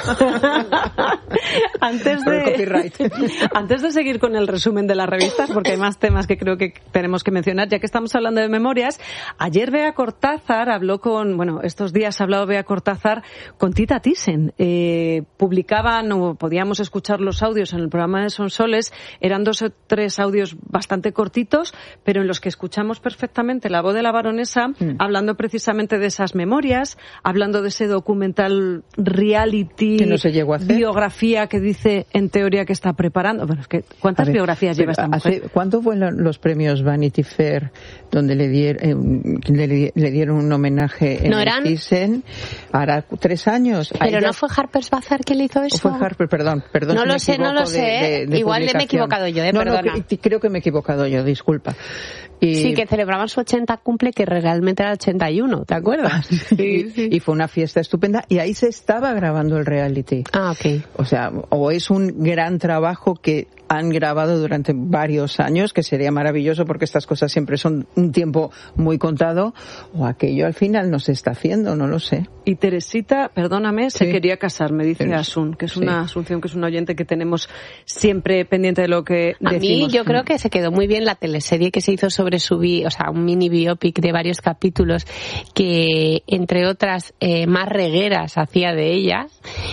antes, de, antes de seguir con el resumen de las revistas, porque hay más temas que creo que tenemos que mencionar, ya que estamos hablando de memorias, ayer Bea Cortázar habló con, bueno, estos días ha hablado Bea Cortázar con Tita Thyssen. Eh, publicaban o podíamos escuchar los audios en el programa de Sonsoles, eran dos o tres audios bastante cortitos, pero en los que escuchamos perfectamente la voz de la baronesa mm. hablando precisamente de esas memorias, hablando de ese documental reality, que no se llegó a hacer. Biografía que dice en teoría que está preparando. Bueno, es que ¿cuántas ver, biografías lleva esta mujer? Hace, ¿Cuánto fueron los premios Vanity Fair donde le, dier, eh, le, le dieron un homenaje en ¿No eran? Thyssen? Hará tres años. Pero Ahí no ya... fue Harper's Bazaar que le hizo eso. Fue Harper, perdón, perdón. No si lo sé, no lo sé. De, de, de Igual me he equivocado yo, eh, no, perdona. No, que, creo que me he equivocado yo, disculpa. Y... Sí, que celebraban su ochenta cumple, que realmente era el ochenta y uno, ¿te acuerdas? Sí, sí. Y fue una fiesta estupenda y ahí se estaba grabando el reality. Ah, ok. O sea, o es un gran trabajo que han grabado durante varios años, que sería maravilloso porque estas cosas siempre son un tiempo muy contado, o aquello al final no se está haciendo, no lo sé. Y Teresita, perdóname, sí. se quería casar, me dice Pero, Asun, que es sí. una Asunción, que es un oyente que tenemos siempre pendiente de lo que A decimos. mí yo creo que se quedó muy bien la teleserie que se hizo sobre su vida, o sea, un mini biopic de varios capítulos que, entre otras, eh, más regueras hacía de ella,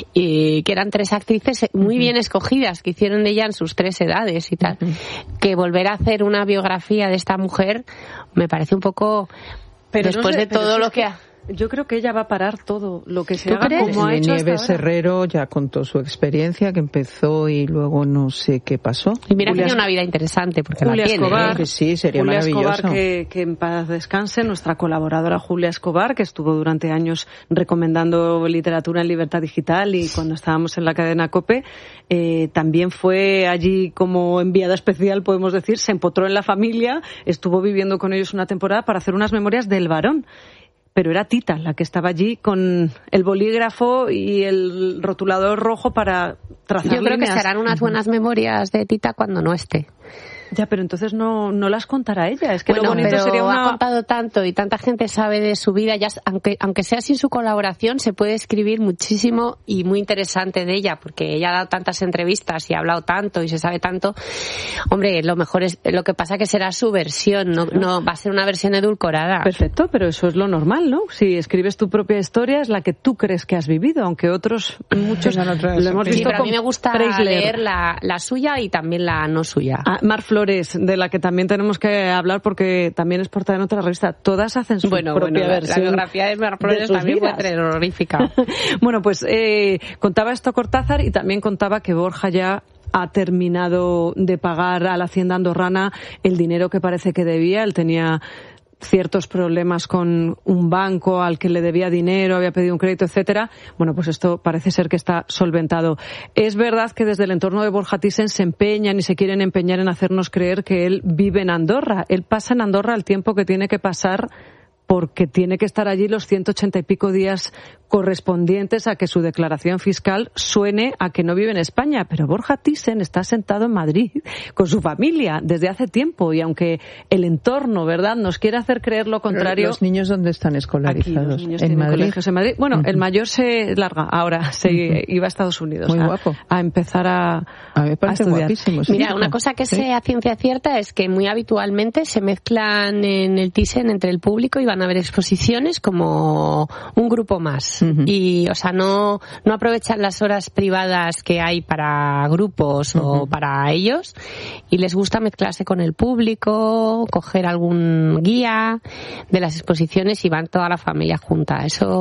y que eran tres actrices muy uh-huh. bien escogidas, que hicieron de ella en sus tres edades y tal. Uh-huh. Que volver a hacer una biografía de esta mujer me parece un poco... Pero después no sé, de todo pero lo es que... que... ha... Yo creo que ella va a parar todo lo que se ¿Tú haga crees? como ha hecho Nieves hasta ahora. Herrero ya contó su experiencia, que empezó y luego no sé qué pasó. Y mira Julia que tiene una vida interesante porque Julia la tiene. Escobar, ¿eh? Que sí, sería Julia maravilloso. Escobar, que, que en paz descanse, nuestra colaboradora Julia Escobar, que estuvo durante años recomendando literatura en Libertad Digital y cuando estábamos en la cadena COPE, eh, también fue allí como enviada especial, podemos decir, se empotró en la familia, estuvo viviendo con ellos una temporada para hacer unas memorias del varón. Pero era Tita la que estaba allí con el bolígrafo y el rotulador rojo para trazar Yo creo líneas. que serán unas buenas memorias de Tita cuando no esté. Ya, pero entonces no, no las contará ella. Es que bueno, lo bonito pero sería una... ha contado tanto y tanta gente sabe de su vida, ya aunque aunque sea sin su colaboración, se puede escribir muchísimo y muy interesante de ella, porque ella ha dado tantas entrevistas y ha hablado tanto y se sabe tanto. Hombre, lo mejor es, lo que pasa que será su versión, no, no va a ser una versión edulcorada. Perfecto, pero eso es lo normal, ¿no? Si escribes tu propia historia es la que tú crees que has vivido, aunque otros, muchos, lo hemos visto. Sí, pero a mí me gusta Preisler. leer la, la suya y también la no suya. Ah, Mar Flores, de la que también tenemos que hablar porque también es portada en otra revista. Todas hacen su bueno, propia bueno, versión. La biografía de Mar Flores también fue terrorífica. Bueno, pues eh, contaba esto Cortázar y también contaba que Borja ya ha terminado de pagar a la Hacienda andorrana el dinero que parece que debía. Él tenía ciertos problemas con un banco al que le debía dinero, había pedido un crédito, etcétera. Bueno, pues esto parece ser que está solventado. Es verdad que desde el entorno de Borja Thyssen se empeñan y se quieren empeñar en hacernos creer que él vive en Andorra. Él pasa en Andorra el tiempo que tiene que pasar porque tiene que estar allí los ciento ochenta y pico días correspondientes a que su declaración fiscal suene a que no vive en España. Pero Borja Thyssen está sentado en Madrid con su familia desde hace tiempo y aunque el entorno, ¿verdad?, nos quiere hacer creer lo contrario... ¿Los niños dónde están escolarizados? Aquí, los niños ¿En tienen Madrid? colegios en Madrid. Bueno, uh-huh. el mayor se larga ahora, se uh-huh. iba a Estados Unidos. Muy a, guapo. A empezar a, a, me parece a estudiar. Guapísimo, sí. Mira, una cosa que ¿Sí? sé a ciencia cierta es que muy habitualmente se mezclan en el Thyssen entre el público y van a haber exposiciones como un grupo más. Uh-huh. Y, o sea, no, no aprovechan las horas privadas que hay para grupos uh-huh. o para ellos y les gusta mezclarse con el público, coger algún guía de las exposiciones y van toda la familia junta. Eso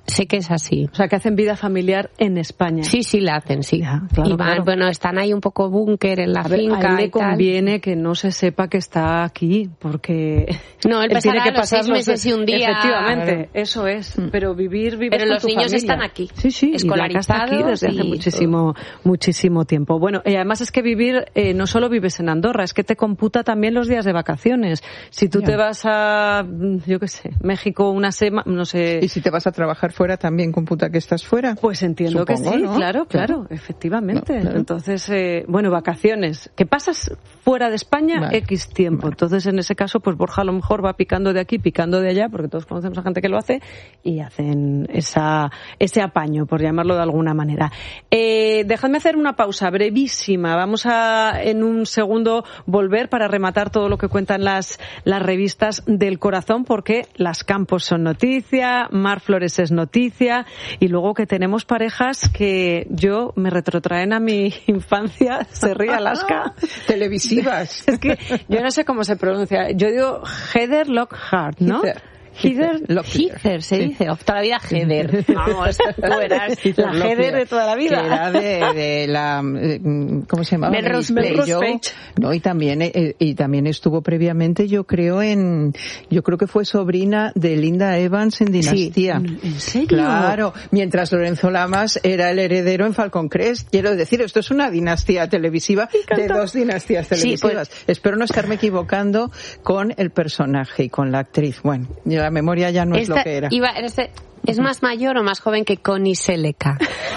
sé que es así. O sea, que hacen vida familiar en España. Sí, sí, la hacen, sí. Ya, claro, y van, claro. bueno, están ahí un poco búnker en la a ver, finca. A él le y tal. conviene que no se sepa que está aquí, porque no, él, él tiene que pasar seis meses y un día. Efectivamente, claro. eso es. Pero vivir, vivir Pero con los tu niños familia. están aquí. Sí, sí, escolarizados. Y aquí desde hace y... muchísimo, muchísimo tiempo. Bueno, y además es que vivir, eh, no solo vives en Andorra, es que te computa también los días de vacaciones. Si tú ya. te vas a, yo qué sé, México una semana, no sé. Y si te vas a trabajar fuera, también computa que estás fuera. Pues entiendo Supongo, que sí, ¿no? claro, claro, efectivamente. No, claro. Entonces, eh, bueno, vacaciones. ¿Qué pasas fuera de España? Vale. X tiempo. Vale. Entonces, en ese caso, pues Borja a lo mejor va picando de aquí, picando de allá, porque todos conocemos a gente que lo hace, y hacen esa, ese apaño, por llamarlo de alguna manera. Eh, dejadme hacer una pausa brevísima. Vamos a, en un segundo, volver para rematar todo lo que cuentan las, las revistas del corazón, porque Las Campos son noticia, Mar Flores es noticia, y luego que tenemos parejas que yo me retrotraen a mi infancia, se ríe Alaska. Televisivas. Es que yo no sé cómo se pronuncia. Yo digo Heather Lockhart, ¿no? Heather. Heather, Heather se dice, sí. Toda la vida Heather. Vamos, tú eras la Heather de toda la vida. Que era de, de la, ¿cómo se llamaba? Melrose Place. No, y también, eh, y también estuvo previamente, yo creo, en, yo creo que fue sobrina de Linda Evans en Dinastía. Sí. ¿En serio? Claro, mientras Lorenzo Lamas era el heredero en Falcon Crest. Quiero decir, esto es una dinastía televisiva de dos dinastías televisivas. Sí, pues, espero no estarme equivocando con el personaje y con la actriz. Bueno, yo la memoria ya no Esta, es lo que era. Iba, este, ¿es más mayor o más joven que Connie Sellecca?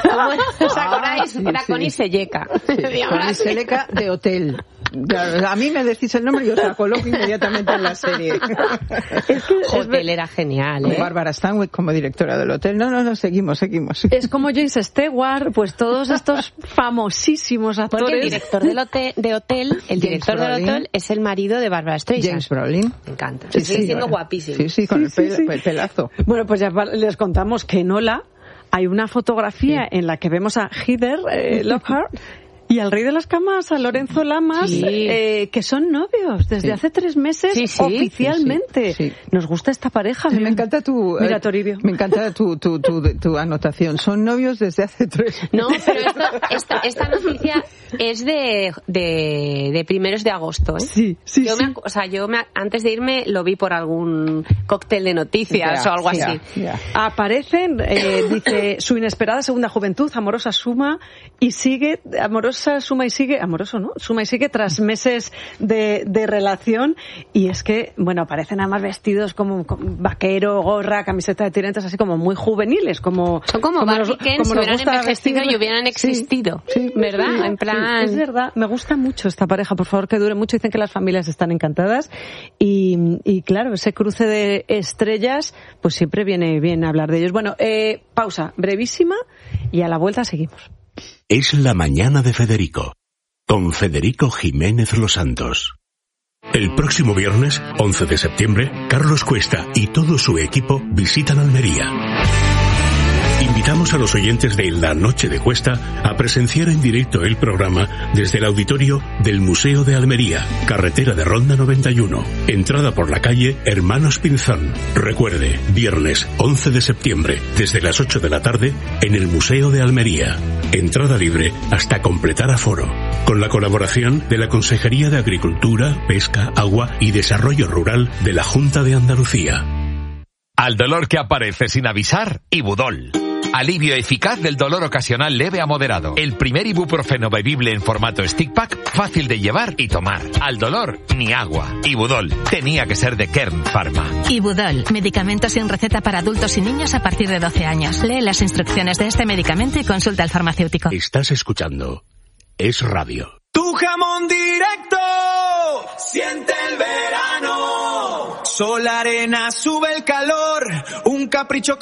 ¿Os acordáis? Sí, era sí. Connie Sellecca. Sí, Connie Sellecca de Hotel. A mí me decís el nombre y os la coloco inmediatamente en la serie. Es que Hotel era genial, ¿eh? Bárbara Stanwyck como directora del Hotel. No, no, no, seguimos, seguimos. Es como James Stewart, pues todos estos famosísimos actores. Porque el director del hotel, de hotel el director del hotel es el marido de Bárbara Streisand. James Brolin. Me encanta. Sí, sigue sí, siendo ahora. guapísimo. Sí, sí, con sí, el, pel, sí, sí. el pelazo. Bueno, pues ya les contamos que en Ola hay una fotografía sí. en la que vemos a Heather eh, Lockhart y al rey de las camas, a Lorenzo Lamas, sí. eh, que son novios desde sí. hace tres meses sí, sí. oficialmente. Sí, sí. Nos gusta esta pareja. Sí, me encanta tu... Mira, eh, Toribio. Me encanta tu, tu, tu, tu anotación. Son novios desde hace tres meses. No, pero esto, esta, esta noticia es de, de, de primeros de agosto, ¿eh? Sí, sí, yo sí. Me, o sea, yo me, antes de irme lo vi por algún cóctel de noticias ya, o algo ya, así. Ya. Aparecen, eh, dice, su inesperada segunda juventud, amorosa suma, y sigue, amorosa suma y sigue, amoroso, ¿no? Suma y sigue tras meses de, de relación, y es que, bueno, aparecen además vestidos como, como vaquero, gorra, camiseta de tirantes, así como muy juveniles, como... Son como, como Barbie Ken, si hubieran envejecido vestir... y hubieran existido, sí, sí, ¿verdad? Sí, en plan... Sí, es verdad, me gusta mucho esta pareja, por favor que dure mucho, dicen que las familias están encantadas, y, y claro, ese cruce de estrellas, pues siempre viene bien hablar de ellos. Bueno, eh, pausa brevísima, y a la vuelta seguimos. Es la mañana de Federico, con Federico Jiménez Los Santos. El próximo viernes, once de septiembre, Carlos Cuesta y todo su equipo visitan Almería. Invitamos a los oyentes de La Noche de Cuesta a presenciar en directo el programa desde el auditorio del Museo de Almería, carretera de Ronda noventa y uno, entrada por la calle Hermanos Pinzón. Recuerde, viernes once de septiembre, desde las ocho de la tarde, en el Museo de Almería. Entrada libre hasta completar aforo. Con la colaboración de la Consejería de Agricultura, Pesca, Agua y Desarrollo Rural de la Junta de Andalucía. Al dolor que aparece sin avisar, Ibudol. Alivio eficaz del dolor ocasional leve a moderado. El primer ibuprofeno bebible en formato stick pack, fácil de llevar y tomar. Al dolor, ni agua. Ibudol. Tenía que ser de Kern Pharma. Ibudol. Medicamento sin receta para adultos y niños a partir de doce años. Lee las instrucciones de este medicamento y consulta al farmacéutico. Estás escuchando Es Radio. Tu jamón directo. Siente el verano. Sol, arena, sube el calor. Un capricho